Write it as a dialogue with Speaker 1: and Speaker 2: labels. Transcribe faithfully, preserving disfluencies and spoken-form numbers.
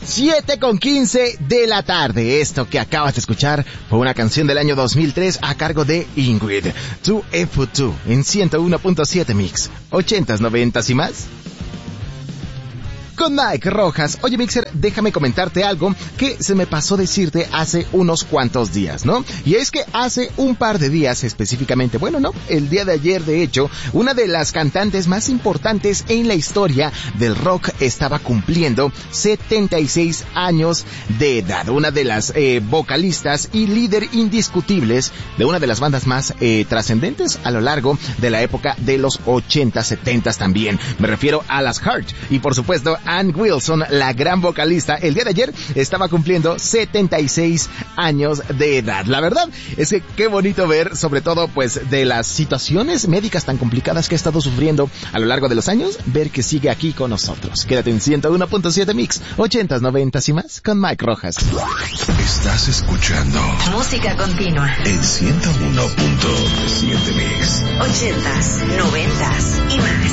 Speaker 1: siete con quince de la tarde. Esto que acabas de escuchar fue una canción del año dos mil tres a cargo de Ingrid. two F two en ciento uno punto siete Mix. ochentas, noventas y más. Con Mike Rojas. Oye, Mixer, déjame comentarte algo que se me pasó decirte hace unos cuantos días, ¿no? Y es que hace un par de días específicamente, bueno, no, el día de ayer, de hecho, una de las cantantes más importantes en la historia del rock estaba cumpliendo setenta y seis años de edad. Una de las eh, vocalistas y líder indiscutibles de una de las bandas más eh, trascendentes a lo largo de la época de los ochenta, setenta también. Me refiero a las Heart. Y por supuesto, Ann Wilson, la gran vocalista, el día de ayer estaba cumpliendo setenta y seis años de edad. La verdad es que qué bonito ver, sobre todo pues de las situaciones médicas tan complicadas que ha estado sufriendo a lo largo de los años, ver que sigue aquí con nosotros. Quédate en ciento uno punto siete Mix, ochentas, noventas y más con Mike Rojas.
Speaker 2: Estás escuchando
Speaker 3: música continua
Speaker 2: en ciento uno punto siete Mix,
Speaker 3: ochentas, noventas y más.